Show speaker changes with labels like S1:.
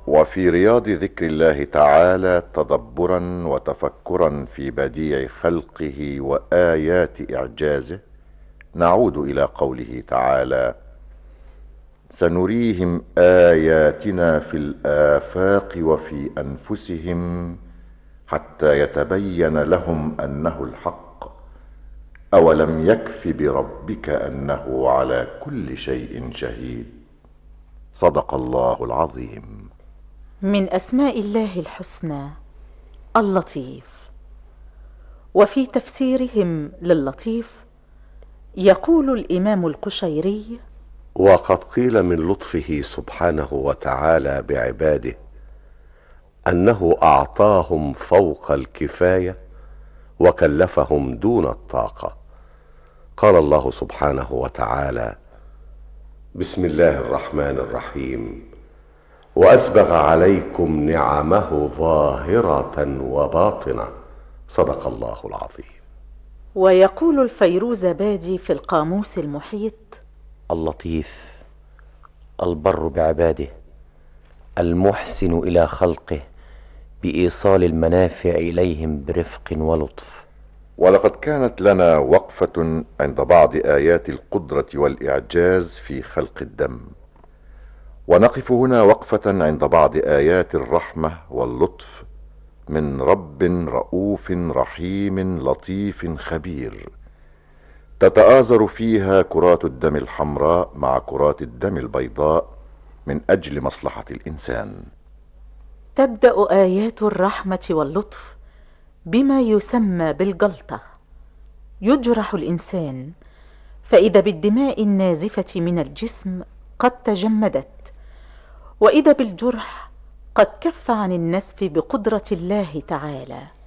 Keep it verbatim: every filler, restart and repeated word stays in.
S1: وفي رياض ذكر الله تعالى تدبرا وتفكرا في بديع خلقه وآيات إعجازه، نعود إلى قوله تعالى: سنريهم آياتنا في الآفاق وفي أنفسهم حتى يتبين لهم أنه الحق، أولم يكف بربك أنه على كل شيء شهيد. صدق الله العظيم.
S2: من أسماء الله الحسنى اللطيف. وفي تفسيرهم للطيف يقول الإمام القشيري:
S3: وقد قيل من لطفه سبحانه وتعالى بعباده أنه أعطاهم فوق الكفاية وكلفهم دون الطاقة. قال الله سبحانه وتعالى: بسم الله الرحمن الرحيم: وأسبغ عليكم نعمه ظاهرة وباطنة. صدق الله العظيم.
S2: ويقول الفيروزبادي في القاموس المحيط:
S4: اللطيف البر بعباده، المحسن إلى خلقه بإيصال المنافع إليهم برفق ولطف.
S1: ولقد كانت لنا وقفة عند بعض آيات القدرة والإعجاز في خلق الدم، ونقف هنا وقفة عند بعض آيات الرحمة واللطف من رب رؤوف رحيم لطيف خبير، تتآزر فيها كرات الدم الحمراء مع كرات الدم البيضاء من أجل مصلحة الإنسان.
S2: تبدأ آيات الرحمة واللطف بما يسمى بالجلطة. يجرح الإنسان فإذا بالدماء النازفة من الجسم قد تجمدت، وإذا بالجرح قد كف عن النسف بقدرة الله تعالى.